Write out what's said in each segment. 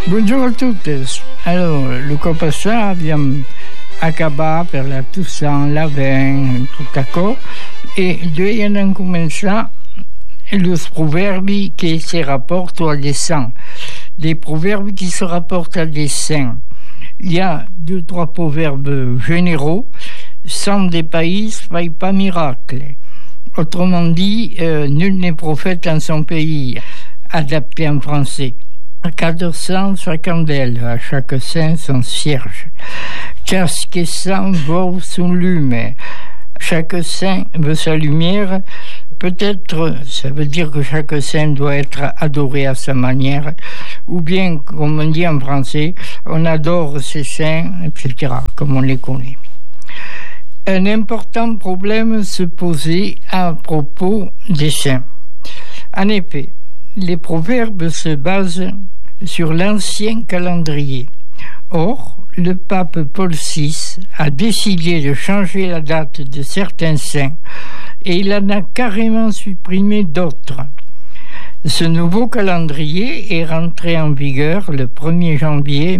Buongiorno a tutti. Allora, Luca passà abbiamo acabato per la Toussaint, la Vin, tout d'accord. Et dobbiamo cominciare les proverbes qui se rapportent à des saints. Les proverbes qui se rapportent à des saints. Il y a 2-3 proverbes généraux. Sans des pays, fait pas miracle. Autrement dit, nul n'est prophète en son pays, adapté en français. 400 candelles, à chaque saint son cierge. Chaque saint vaut son lume. Chaque saint veut sa lumière. Peut-être, ça veut dire que chaque saint doit être adoré à sa manière, ou bien, comme on dit en français, on adore ces saints, etc., comme on les connaît. Un important problème se posait à propos des saints. En effet, les proverbes se basent sur l'ancien calendrier. Or, le pape Paul VI a décidé de changer la date de certains saints et il en a carrément supprimé d'autres. Ce nouveau calendrier est rentré en vigueur le 1er janvier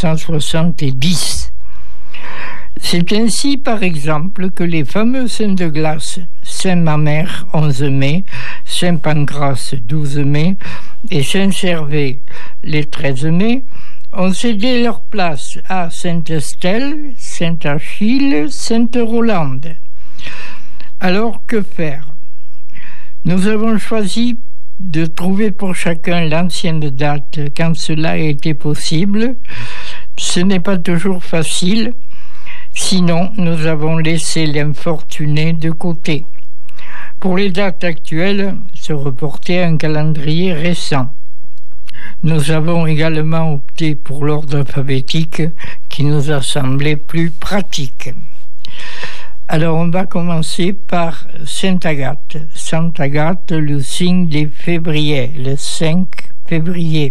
1970. C'est ainsi, par exemple, que les fameux saints de glace, Saint-Mamère, 11 mai, Saint-Pancrace, 12 mai, et Saint-Servais, les 13 mai, ont cédé leur place à Sainte-Estelle, Sainte-Achille, Sainte-Rolande. Alors, que faire? Nous avons choisi de trouver pour chacun l'ancienne date quand cela a été possible. Ce n'est pas toujours facile. Sinon, nous avons laissé l'infortuné de côté. Pour les dates actuelles, se reporter à un calendrier récent. Nous avons également opté pour l'ordre alphabétique qui nous a semblé plus pratique. Alors, on va commencer par Sainte Agathe. Sainte Agathe, le signe des février, le 5 février.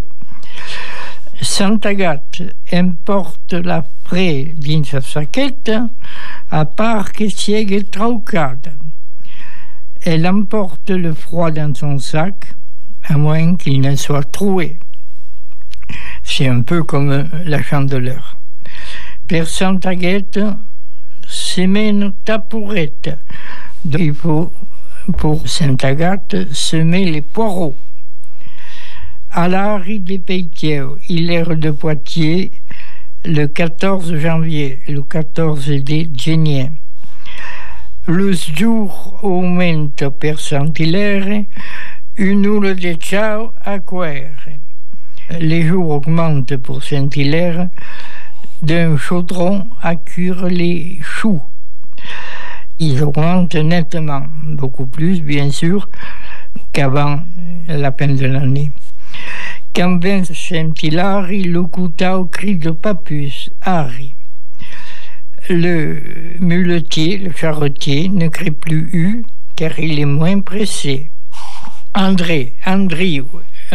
Sainte Agathe importe la frais dins sa sacchetta a part che siega traucata. Elle emporte le froid dans son sac, à moins qu'il ne soit troué. C'est un peu comme la chandeleur. Per Sainte Agathe, semene tapourette. Il faut, pour Sainte Agathe, semer les poireaux. À l'Ari des Peitiers, Hilaire de Poitiers, le 14 janvier, le 14 de gennaio. Le jour aumenta per Saint-Hilaire, une oule de ciao a cuire. Les jours augmentent pour Saint-Hilaire, d'un chaudron à cuire les choux. Ils augmentent nettement, beaucoup plus bien sûr qu'avant la fin de l'année. Quand vint Saint-Hilari, le coûta au cri de Papus, Harry. Le muletier, le charretier, ne crée plus U, car il est moins pressé. Andriou,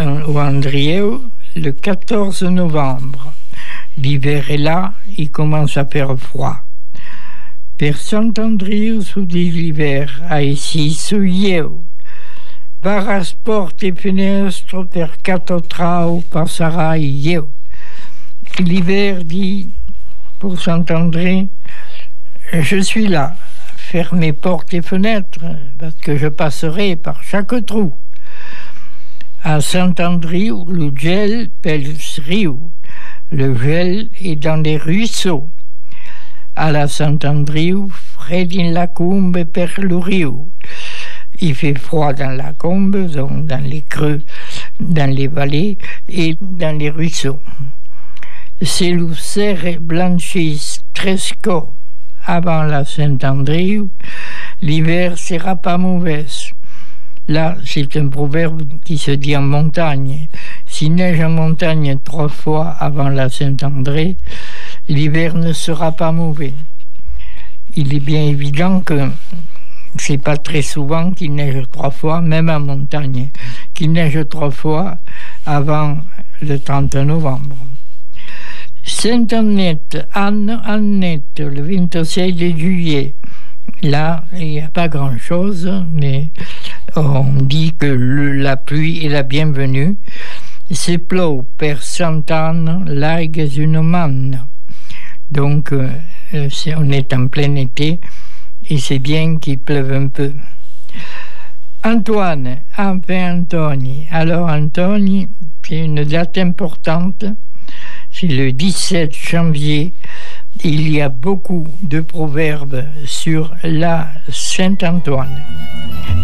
le 14 novembre. L'hiver est là, il commence à faire froid. Per Saint-Andriou, sous l'hiver, a ici souilleu. Barras porte et fenêtres per catotrao passera ieu. L'hiver dit pour Saint-André, je suis là, fermez portes et fenêtres, parce que je passerai par chaque trou. À Saint-Andriou, le gel pèse riu. Le gel est dans les ruisseaux. À la Saint-Andriou, frais in la combe per le riu. Il fait froid dans la combe, donc dans les creux, dans les vallées et dans les ruisseaux. C'est le cerf blanchisse tresco avant la Saint-Andriou. L'hiver sera pas mauvais. Là, c'est un proverbe qui se dit en montagne. S'il neige en montagne 3 fois avant la Saint-André, l'hiver ne sera pas mauvais. Il est bien évident que c'est pas très souvent qu'il neige 3 fois, même en montagne, qu'il neige 3 fois avant le 30 novembre. Sainte-Annette, Annette, le 26 juillet. Là, il n'y a pas grand-chose, mais on dit que la pluie est la bienvenue. Se plou per Sainte-Anne, l'aigues une manne. Donc, on est en plein été et c'est bien qu'il pleuve un peu. Antoine, Antoni. Alors, Antoni, c'est une date importante. C'est le 17 janvier. Il y a beaucoup de proverbes sur la Saint-Antoine.